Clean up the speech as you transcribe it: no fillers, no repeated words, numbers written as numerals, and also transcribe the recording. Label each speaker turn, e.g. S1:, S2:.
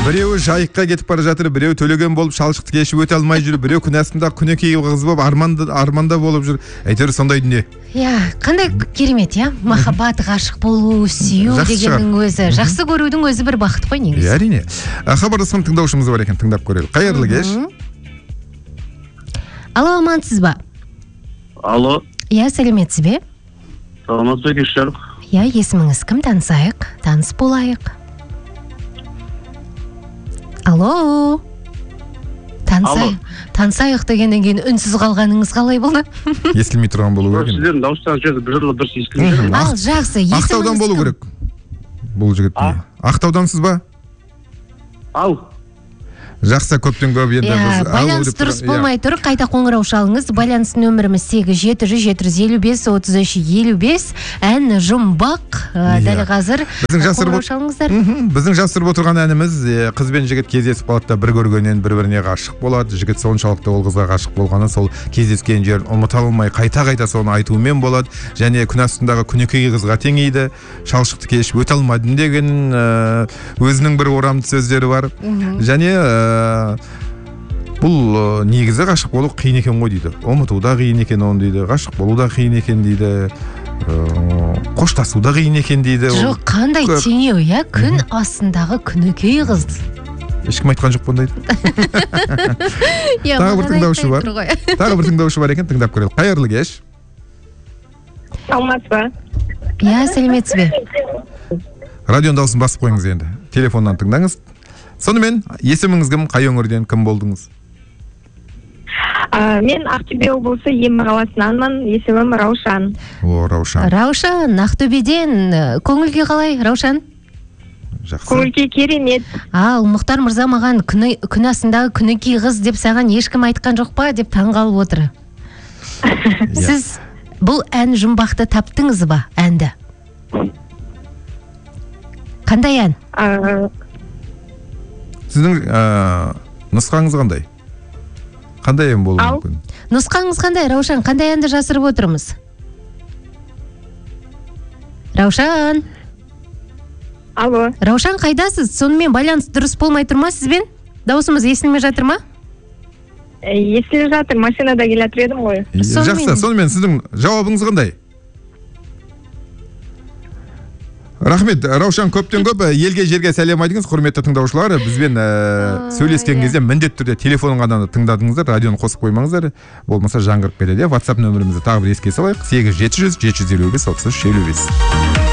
S1: Біреуі жайыққа кетіп бара жатыр, біреуі төлеген болып шалшықты кешіп өте алмай жүр, біреу күнәсында күнекей қыз болып арманда болып жүр. Әйтеуір сондай дүние.
S2: Қандай керемет, махаббат, ғашық болу, сүю дегеннің өзі, жақсы көрудің өзі бір бақыт қой негізі.
S1: Әрине. Хабарласқан тыңдаушымыз бар екен, тыңдап көрелік. Қайырлы кеш.
S2: Алло, амансыз ба?
S3: Алло.
S2: Сәлеметсіз бе?
S3: Саламатсыз ба, кеш жарық?
S2: Есіміңіз кім? Танысайық, таныс болайық. Алло. Танысайық дегеннен кейін үнсіз қалғаныңыз қалай болды?
S1: Естілмей тұрған болу керек.
S3: Сіздердің дауыстарыңыз жағы бір жолы дұрыс естілмей жүр.
S2: Ал, жақсы.
S1: Ақтаудан болу керек. Бұл жігіт. Ақтаудансыз ба?
S3: Ал.
S1: Жақсы, көптен көп енді.
S2: Байланыс дұрыс болмай тұр, қайта қоңырау шалыңыз. Байланыс нөміріміз 8-700-750-55, ән жұмбақ. Дәл қазір қоңырау шалыңыздар.
S1: Біздің жасырып отырған әніміз қыз бен жігіт кездесіп қалады да, бір көргеннен бір-біріне ғашық болады. Жігіт соншалықты ол қызға ғашық болғаны, сол кездескен жерін ұмыта алмай қайта-қайта соны айтуымен болады. Және күн астындағы күнекей қызға теңейді. Шалшықты кешіп өте алмадым деген өзінің бір орамды сөздері бар. Және бұл негізі ғашық болу қиын екен ғой дейді. Ұмыту да қиын екен оны дейді. Ғашық болу да қиын екен дейді. Қоштасу да қиын екен дейді.
S2: Жоқ, қандай теңеу, күн астындағы күнекей қыз.
S1: Ешкім айтқан жоқ бұндайды. Тағы бір тыңдаушы бар екен, тыңдап көрелік. Қайырлы кеш.
S4: Саламатсыз ба?
S2: Сәлеметсіз бе?
S1: Радион дауысын басып қойыңыз енді. Телефоннан тыңдаңыз. Сонымен, есіміңіз кім, қай өңірден кім болдыңыз?
S4: Мен Ақтөбе облысы Емі қаласынанмын, есімім Раушан.
S1: Раушан.
S2: Раушан, Ақтөбеден көңілге қалай, Раушан?
S1: Жақсы.
S4: Көңілге керемет.
S2: Ал, Мұхтар мырза маған күн астындағы күнекей қыз деп саған ешкім айтқан жоқ па деп таңғалып отыр. Сіз бұл ән жұмбақты таптыңыз ба, әнді? Қандай ән?
S1: Сіздің нұсқаңыз қандай? Қандай ән болуы мүмкін?
S2: Нұсқаңыз қандай, Раушан? Қандай әнді жасырып отырмыз? Раушан?
S4: Алло.
S2: Раушан, қайдасыз? Сонымен байланыс дұрыс болмай тұрма сізбен? Дауысымыз естілмей жатыр ма?
S4: Естіліп жатыр, машинада келатыр едім ғой.
S1: Жақсы, сонымен сіздің жауабыңыз қандай? Рахмет, Раушан, көптен көп елге жерге сәлем айтыңыз, құрметті тыңдаушылар. Бізбен сөйлескен кезде міндетті түрде телефонын ғана тыңдадыңыздар, радионы қосып қоймаңыздар, болмаса жаңғырып кетеді. WhatsApp нөмірімізді тағы бір еске салайық: 8-700-755-33-55.